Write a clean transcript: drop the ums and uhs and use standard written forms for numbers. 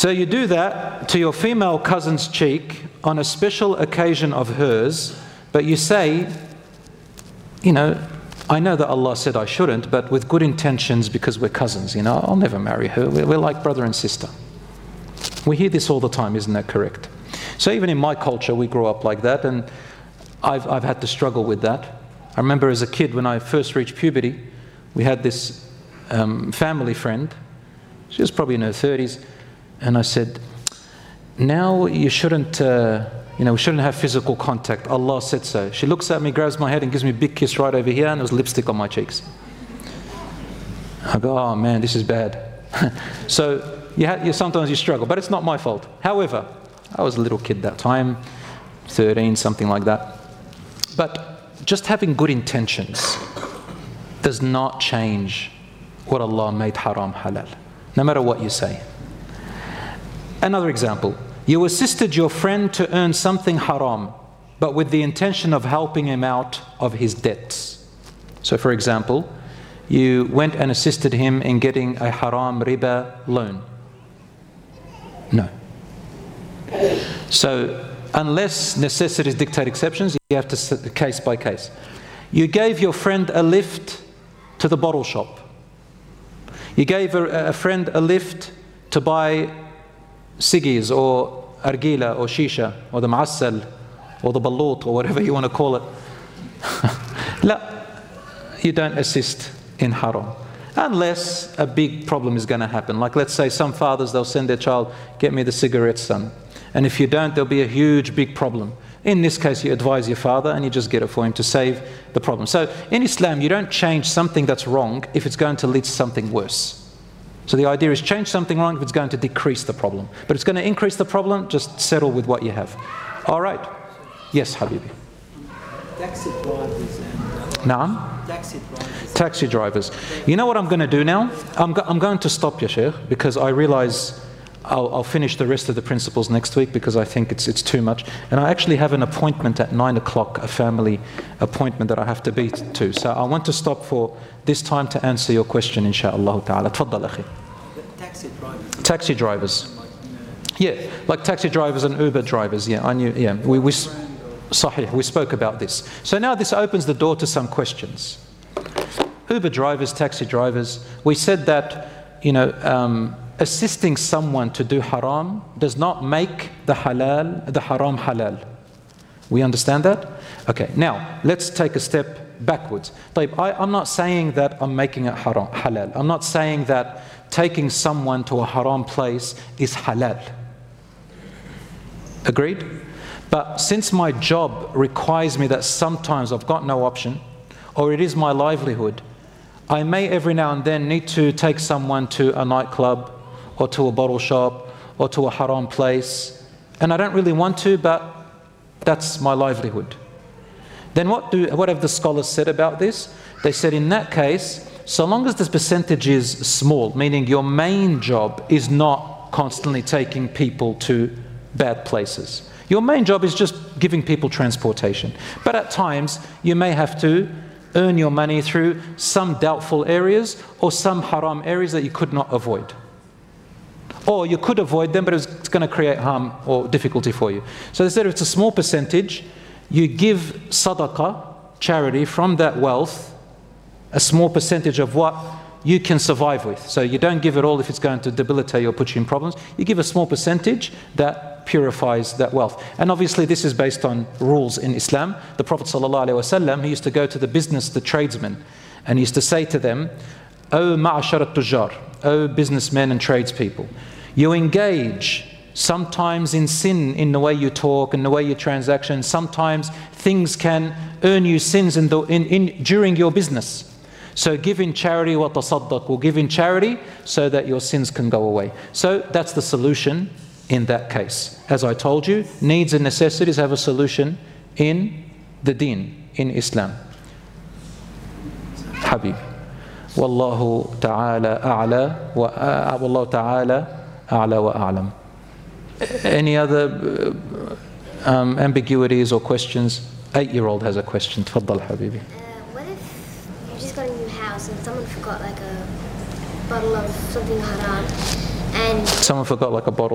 So you do that to your female cousin's cheek on a special occasion of hers, but you say, I know that Allah said I shouldn't, but with good intentions because we're cousins, I'll never marry her. We're like brother and sister. We hear this all the time, isn't that correct? So even in my culture, we grew up like that, and I've had to struggle with that. I remember as a kid, when I first reached puberty, we had this family friend. She was probably in her 30s, and I said, now you shouldn't, we shouldn't have physical contact. Allah said so. She looks at me, grabs my head, and gives me a big kiss right over here, and there was lipstick on my cheeks. I go, oh man, this is bad. So sometimes you struggle, but it's not my fault. However, I was a little kid that time, 13, something like that. But just having good intentions does not change what Allah made haram halal, no matter what you say. Another example, you assisted your friend to earn something haram, but with the intention of helping him out of his debts. So for example, you went and assisted him in getting a haram riba loan. No. So unless necessities dictate exceptions, you have to case by case. You gave your friend a lift to the bottle shop. You gave a friend a lift to buy ciggies or argila or shisha or the ma'assal or the balut or whatever you want to call it. La, you don't assist in haram. Unless a big problem is going to happen. Like let's say some fathers, they'll send their child, get me the cigarettes, son. And if you don't, there'll be a huge, big problem. In this case, you advise your father and you just get it for him to save the problem. So in Islam, you don't change something that's wrong if it's going to lead to something worse. So the idea is change something wrong if it's going to decrease the problem. But it's going to increase the problem, just settle with what you have. All right. Yes, Habibi. Taxi drivers and... Naam? Taxi drivers. Taxi drivers. You know what I'm going to do now? I'm going to stop you, Sheikh, because I realize I'll finish the rest of the principles next week because I think it's too much. And I actually have an appointment at 9 o'clock, a family appointment that I have to be to. So I want to stop for this time to answer your question, inshaAllah ta'ala. Tfaddal, akhi. Taxi drivers. Taxi drivers. Yeah, like taxi drivers and Uber drivers. Yeah, I knew. Yeah, we spoke about this. So now this opens the door to some questions. Uber drivers, taxi drivers. We said that, assisting someone to do haram does not make the haram halal. We understand that? Okay, now let's take a step backwards. I'm not saying that I'm making it halal. I'm not saying that taking someone to a haram place is halal. Agreed? But since my job requires me that sometimes I've got no option, or it is my livelihood, I may every now and then need to take someone to a nightclub, or to a bottle shop, or to a haram place. And I don't really want to, but that's my livelihood. Then what have the scholars said about this? They said in that case, so long as the percentage is small, meaning your main job is not constantly taking people to bad places. Your main job is just giving people transportation. But at times, you may have to earn your money through some doubtful areas or some haram areas that you could not avoid. Or you could avoid them, but it's going to create harm or difficulty for you. So they said if it's a small percentage, you give sadaqah, charity, from that wealth, a small percentage of what you can survive with. So you don't give it all if it's going to debilitate you or put you in problems. You give a small percentage that purifies that wealth. And obviously this is based on rules in Islam. The Prophet ﷺ, he used to go to the tradesmen, and he used to say to them, O ma'ashar al-tujjar, O businessmen and tradespeople, you engage sometimes in sin in the way you talk and the way you transaction. Sometimes things can earn you sins during your business. So give in charity wa tasaddaq, or give in charity so that your sins can go away. So that's the solution in that case. As I told you, needs and necessities have a solution in the deen, in Islam. Habib. Wallahu ta'ala a'la wallahu ta'ala a'la wa a'lam. Any other ambiguities or questions? 8-year-old has a question. Tfaddal, Habibi. What if you just got a new house and someone forgot like a bottle of something haram, and someone forgot like a bottle